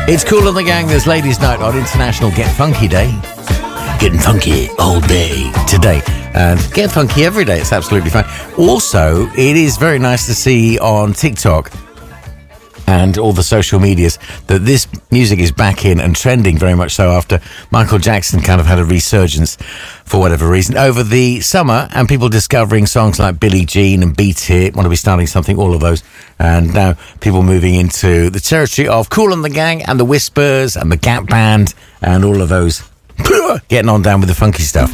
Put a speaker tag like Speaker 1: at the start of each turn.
Speaker 1: It's Kool and the Gang. There's Ladies' Night on International Get Funky Day. Getting funky all day today. And get funky every day. It's absolutely fine. Also, it is very nice to see on TikTok and all the social medias that this music is back in and trending very much so after Michael Jackson kind of had a resurgence for whatever reason over the summer, and people discovering songs like Billie Jean and Beat It, Want to Be Starting Something, all of those. And now people moving into the territory of Kool and the Gang and the Whispers and the Gap Band and all of those getting on down with the funky stuff.